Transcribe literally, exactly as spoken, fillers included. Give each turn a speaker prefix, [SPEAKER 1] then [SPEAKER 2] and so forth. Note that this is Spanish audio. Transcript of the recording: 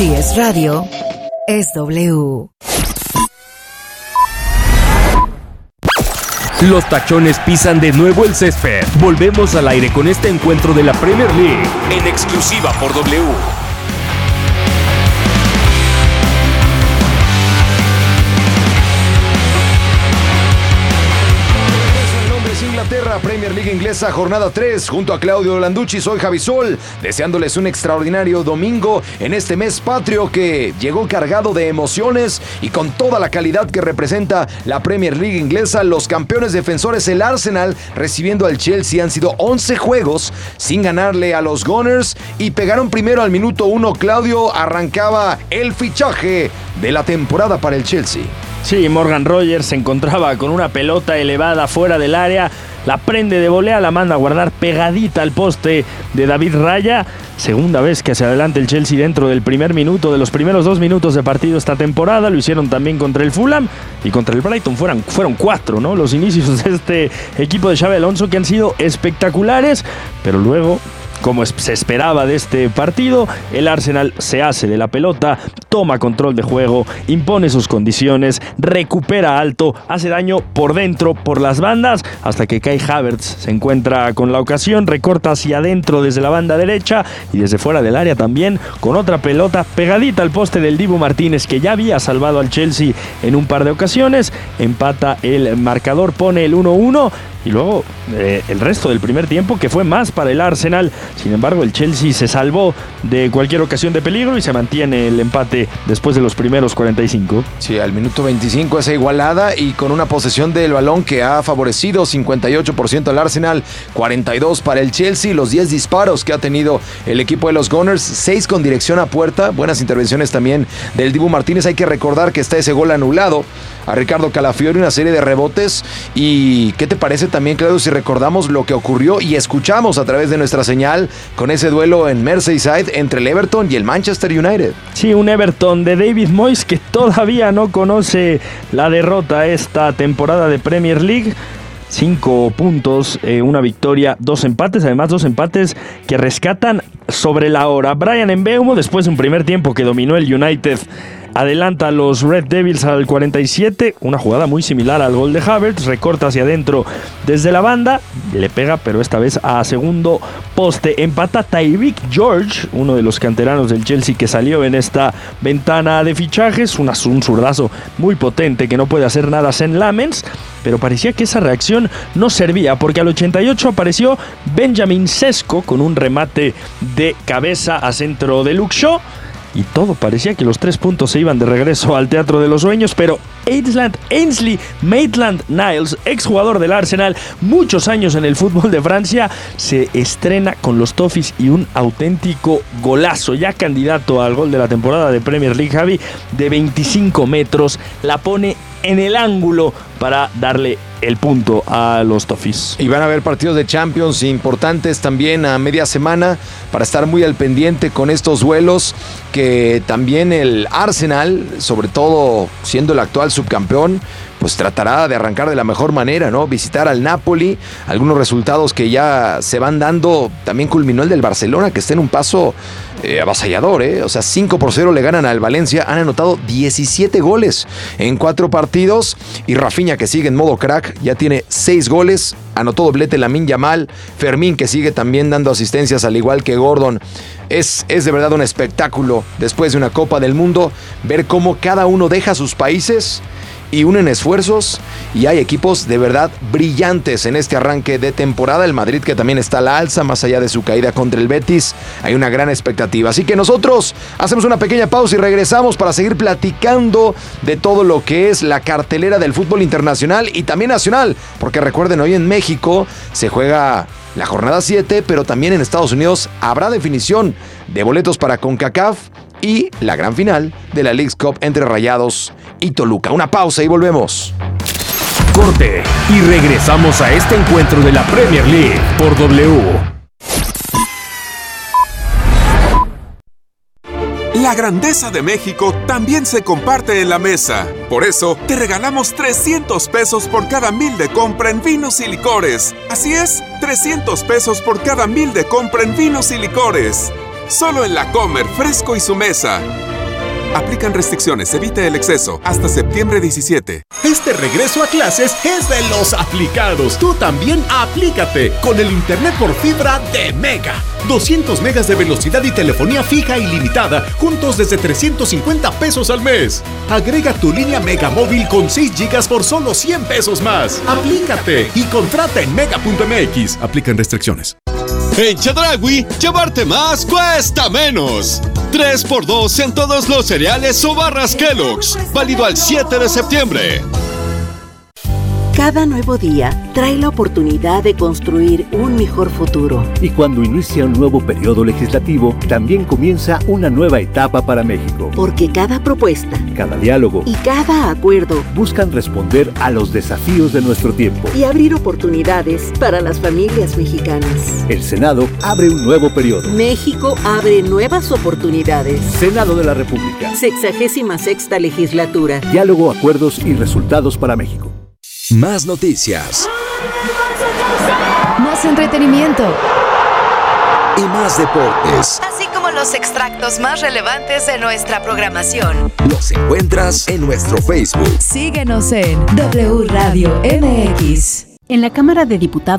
[SPEAKER 1] Si es radio, es W.
[SPEAKER 2] Los tachones pisan de nuevo el césped. Volvemos al aire con este encuentro de la Premier League en exclusiva por W.
[SPEAKER 3] Inglaterra, Premier League inglesa, jornada tres, junto a Claudio Landucci, soy Javi Sol, deseándoles un extraordinario domingo en este mes patrio que llegó cargado de emociones y con toda la calidad que representa la Premier League inglesa. Los campeones defensores, el Arsenal, recibiendo al Chelsea, han sido once juegos sin ganarle a los Gunners y pegaron primero al minuto uno. Claudio, arrancaba el fichaje de la temporada para el Chelsea.
[SPEAKER 4] Sí, Morgan Rogers se encontraba con una pelota elevada fuera del área, la prende de volea, la manda a guardar pegadita al poste de David Raya. Segunda vez que se adelanta el Chelsea dentro del primer minuto, de los primeros dos minutos de partido esta temporada. Lo hicieron también contra el Fulham y contra el Brighton. Fueron, fueron cuatro, ¿no? Los inicios de este equipo de Xabi Alonso, que han sido espectaculares, pero luego, como se esperaba de este partido, el Arsenal se hace de la pelota, toma control de juego, impone sus condiciones, recupera alto, hace daño por dentro, por las bandas, hasta que Kai Havertz se encuentra con la ocasión, recorta hacia adentro desde la banda derecha y desde fuera del área también, con otra pelota pegadita al poste del Dibu Martínez, que ya había salvado al Chelsea en un par de ocasiones. Empata el marcador, pone el uno uno. Y luego eh, el resto del primer tiempo, que fue más para el Arsenal. Sin embargo, el Chelsea se salvó de cualquier ocasión de peligro y se mantiene el empate después de los primeros cuarenta y cinco.
[SPEAKER 3] Sí, al minuto veinticinco esa igualada y con una posesión del balón que ha favorecido cincuenta y ocho por ciento al Arsenal, cuarenta y dos para el Chelsea. Los diez disparos que ha tenido el equipo de los Gunners, seis con dirección a puerta. Buenas intervenciones también del Dibu Martínez. Hay que recordar que está ese gol anulado a Ricardo Calafiori, una serie de rebotes. ¿Y qué te parece también, Claudio, si recordamos lo que ocurrió y escuchamos a través de nuestra señal con ese duelo en Merseyside entre el Everton y el Manchester United?
[SPEAKER 4] Sí, un Everton de David Moyes que todavía no conoce la derrota esta temporada de Premier League. Cinco puntos, eh, una victoria, dos empates, además dos empates que rescatan sobre la hora. Bryan Mbeumo, después de un primer tiempo que dominó el United, adelanta a los Red Devils al cuarenta y siete, una jugada muy similar al gol de Havertz, recorta hacia adentro desde la banda, le pega pero esta vez a segundo poste. Empata Tyreek George, uno de los canteranos del Chelsea que salió en esta ventana de fichajes, un, un zurdazo muy potente que no puede hacer nada Sen Lamens, pero parecía que esa reacción no servía, porque al ochenta y ocho apareció Benjamin Sesko con un remate de cabeza a centro de Luke Shaw. Y todo parecía que los tres puntos se iban de regreso al Teatro de los Sueños, pero Aisland Ainsley Maitland-Niles, exjugador del Arsenal, muchos años en el fútbol de Francia, se estrena con los Toffees y un auténtico golazo, ya candidato al gol de la temporada de Premier League, Javi, de veinticinco metros, la pone en el ángulo para darle el punto a los Toffees.
[SPEAKER 3] Y van a haber partidos de Champions importantes también a media semana para estar muy al pendiente con estos duelos, que también el Arsenal, sobre todo siendo el actual subcampeón, pues tratará de arrancar de la mejor manera, ¿no? Visitar al Napoli, algunos resultados que ya se van dando. También culminó el del Barcelona, que está en un paso eh, avasallador, ¿eh? O sea, cinco por cero le ganan al Valencia, han anotado diecisiete goles en cuatro partidos, y Rafinha, que sigue en modo crack, ya tiene seis goles, anotó doblete Lamine Yamal, Fermín, que sigue también dando asistencias al igual que Gordon. Es, es de verdad un espectáculo después de una Copa del Mundo ver cómo cada uno deja sus países y unen esfuerzos, y hay equipos de verdad brillantes en este arranque de temporada. El Madrid, que también está a la alza, más allá de su caída contra el Betis, hay una gran expectativa. Así que nosotros hacemos una pequeña pausa y regresamos para seguir platicando de todo lo que es la cartelera del fútbol internacional y también nacional, porque recuerden, hoy en México se juega la jornada siete, pero también en Estados Unidos habrá definición de boletos para CONCACAF y la gran final de la Leagues Cup entre Rayados y Toluca. Una pausa y volvemos.
[SPEAKER 2] Corte y regresamos a este encuentro de la Premier League por W.
[SPEAKER 5] La grandeza de México también se comparte en la mesa. Por eso, te regalamos trescientos pesos por cada mil de compra en vinos y licores. Así es, trescientos pesos por cada mil de compra en vinos y licores. Solo en La Comer, Fresco y Su Mesa. Aplican restricciones, evite el exceso. Hasta septiembre diecisiete.
[SPEAKER 6] Este regreso a clases es de los aplicados. Tú también aplícate con el internet por fibra de Mega. doscientos megas de velocidad y telefonía fija ilimitada, juntos desde trescientos cincuenta pesos al mes. Agrega tu línea Mega Móvil con seis gigas por solo cien pesos más. Aplícate y contrata en mega punto m x. Aplican restricciones.
[SPEAKER 7] En Chedraui, llevarte más cuesta menos. tres por dos en todos los cereales o barras Kellogg's. Válido al siete de septiembre.
[SPEAKER 8] Cada nuevo día trae la oportunidad de construir un mejor futuro.
[SPEAKER 9] Y cuando inicia un nuevo periodo legislativo, también comienza una nueva etapa para México.
[SPEAKER 8] Porque cada propuesta,
[SPEAKER 9] cada diálogo
[SPEAKER 8] y cada acuerdo
[SPEAKER 9] buscan responder a los desafíos de nuestro tiempo
[SPEAKER 8] y abrir oportunidades para las familias mexicanas.
[SPEAKER 9] El Senado abre un nuevo periodo.
[SPEAKER 8] México abre nuevas oportunidades.
[SPEAKER 9] Senado de la República.
[SPEAKER 8] Sexagésima sexta legislatura.
[SPEAKER 9] Diálogo, acuerdos y resultados para México.
[SPEAKER 2] Más noticias.
[SPEAKER 1] Más entretenimiento.
[SPEAKER 2] Y más deportes.
[SPEAKER 1] Así como los extractos más relevantes de nuestra programación.
[SPEAKER 2] Los encuentras en nuestro Facebook.
[SPEAKER 1] Síguenos en W Radio M X.
[SPEAKER 10] En la Cámara de Diputados